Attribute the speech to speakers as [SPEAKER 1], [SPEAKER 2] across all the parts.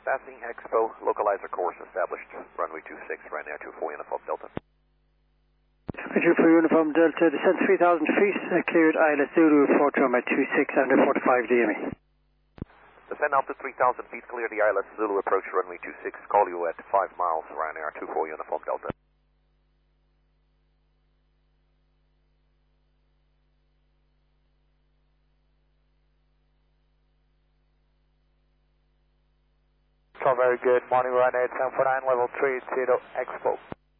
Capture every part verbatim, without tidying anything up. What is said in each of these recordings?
[SPEAKER 1] Passing Expo, localizer course established, runway two six, right now two four Uniform Delta.
[SPEAKER 2] two four Uniform Delta, descent three thousand feet, uh, cleared I L S Zulu, approach runway two six, under forty-five D M E.
[SPEAKER 1] Descend up to three thousand feet, clear the I L S Zulu, approach runway two six, call you at five miles, Ryanair two four Uniform Delta.
[SPEAKER 3] So very good, morning Ryanair seven four nine, level three zero Expo.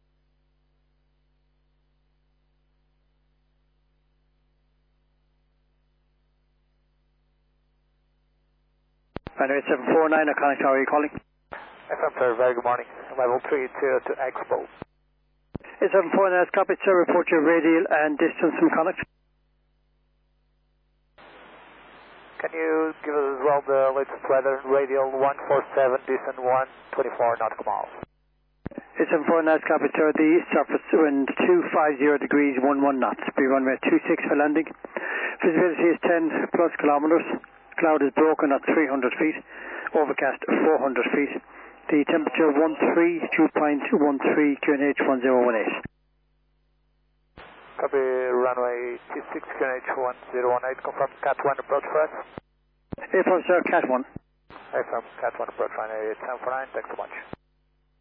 [SPEAKER 2] Ryanair seven four nine, O'Connell Tower, are you calling?
[SPEAKER 3] F M sir, very good morning, level three zero to Expo.
[SPEAKER 2] seven four nine, copy sir, report your radial and distance from Connacht.
[SPEAKER 3] Can you give us as well the latest weather, radial one four seven, descent one twenty-four nautical miles?
[SPEAKER 2] seven four nine, copy sir, the surface wind two five zero degrees, one one knots, be runway two six for landing. Visibility is ten plus kilometers, cloud is broken at three hundred feet, overcast four hundred feet. The temperature one three, dew point one three, Q N H one zero one eight.
[SPEAKER 3] Copy runway two six, Q N H one zero one eight, confirm Cat one approach for us.
[SPEAKER 2] Affirm sir, Cat one.
[SPEAKER 3] Affirm Cat one approach, runway seven four nine, thanks so much.